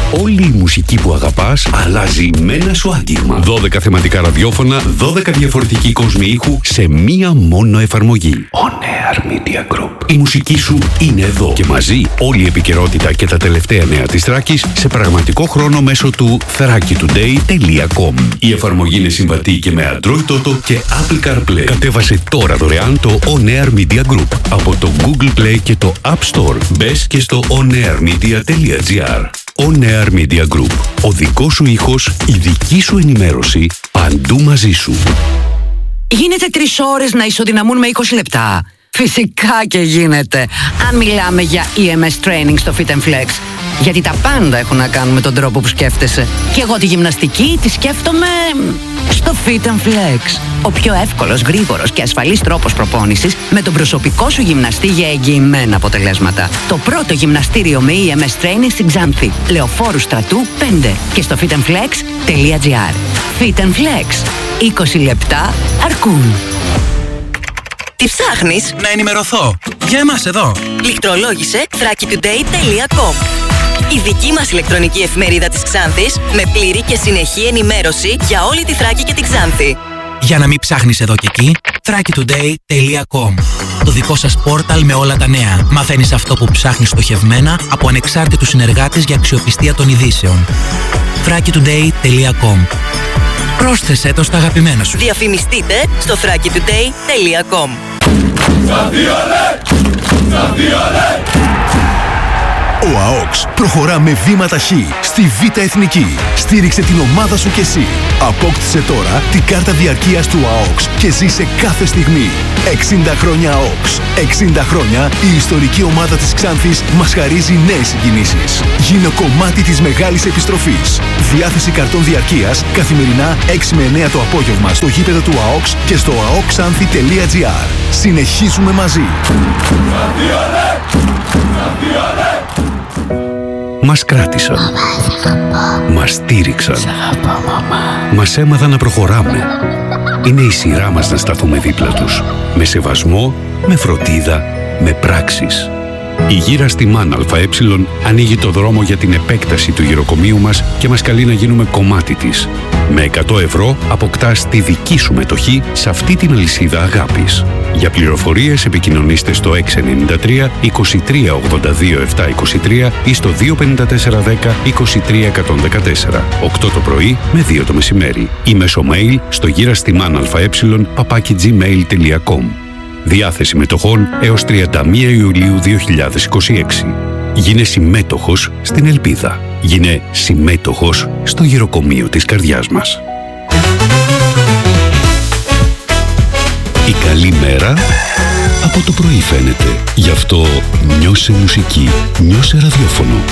Όλη η μουσική που αγαπάς αλλάζει με ένα σου άγγιγμα. 12 θεματικά ραδιόφωνα, 12 διαφορετικοί κόσμοι ήχου σε μία μόνο εφαρμογή. On Air Media Group. Η μουσική σου είναι εδώ και μαζί όλη η επικαιρότητα και τα τελευταία νέα της Θράκης σε πραγματικό χρόνο μέσω του thrakitoday.com. Η εφαρμογή είναι συμβατή και με Android Auto και Apple CarPlay. Κατέβασε τώρα δωρεάν το On Air Media Group από το Google Play και το App Store. Μπες και στο onairmedia.gr. On Air Media Group. Ο δικός σου ήχος, η δική σου ενημέρωση, παντού μαζί σου. Γίνεται 3 ώρες να ισοδυναμούν με 20 λεπτά. Φυσικά και γίνεται, αν μιλάμε για EMS training στο Fit & Flex. Γιατί τα πάντα έχουν να κάνουν με τον τρόπο που σκέφτεσαι. Και εγώ τη γυμναστική τη σκέφτομαι στο Fit & Flex. Ο πιο εύκολος, γρήγορος και ασφαλής τρόπος προπόνησης με τον προσωπικό σου γυμναστή για εγγυημένα αποτελέσματα. Το πρώτο γυμναστήριο με EMS training στην Ξάνθη. Λεωφόρου Στρατού 5 και στο fitandflex.gr. Fit & Flex. 20 λεπτά αρκούν. Τι ψάχνεις? Να ενημερωθώ. Για εμάς εδώ. Λιχτρολόγησε thrakitoday.com. Η δική μας ηλεκτρονική εφημερίδα της Ξάνθης με πλήρη και συνεχή ενημέρωση για όλη τη Θράκη και την Ξάνθη. Για να μην ψάχνεις εδώ και εκεί, thrakitoday.com. Το δικό σας πόρταλ με όλα τα νέα. Μαθαίνεις αυτό που ψάχνεις στοχευμένα από ανεξάρτητους συνεργάτες για αξιοπιστία των ειδήσεων. thrakitoday.com. Πρόσθεσέ το στα αγαπημένα σου. Διαφημιστείτε στο thrakitoday.com. Ο ΑΟΚΣ προχωρά με βήμα ταχύ στη Β' Εθνική. Στήριξε την ομάδα σου κι εσύ. Απόκτησε τώρα την κάρτα διαρκείας του ΑΟΚΣ και ζήσε κάθε στιγμή. 60 χρόνια ΑΟΚΣ. 60 χρόνια η ιστορική ομάδα της Ξάνθης μας χαρίζει νέες συγκινήσεις. Γίνε κομμάτι της μεγάλης επιστροφής. Διάθεση καρτών διαρκείας καθημερινά 6 με 9 το απόγευμα στο γήπεδο του ΑΟΚΣ και στο aokxanthi.gr. Συνεχίζουμε μαζί. Μας κράτησαν. Μας στήριξαν. Μας έμαθαν να προχωράμε. Είναι η σειρά μας να σταθούμε δίπλα τους. Με σεβασμό, με φροντίδα, με πράξεις. Η γύρα στη ΜΑΝ ΑΕ ανοίγει το δρόμο για την επέκταση του γυροκομείου μας και μας καλεί να γίνουμε κομμάτι της. Με 100 ευρώ αποκτάς τη δική σου μετοχή σε αυτή την αλυσίδα αγάπης. Για πληροφορίες επικοινωνήστε στο 693 23 82 723 ή στο 25410 23 114. 8 το πρωί με 2 το μεσημέρι. Ή μέσω mail στο girastimanae@gmail.com. Διάθεση μετοχών έως 31 Ιουλίου 2026. Γίνε συμμέτοχος στην ελπίδα. Γίνε συμμέτοχος στο γυροκομείο της καρδιάς μας. Η καλή μέρα από το πρωί φαίνεται. Γι' αυτό νιώσε μουσική, νιώσε ραδιόφωνο.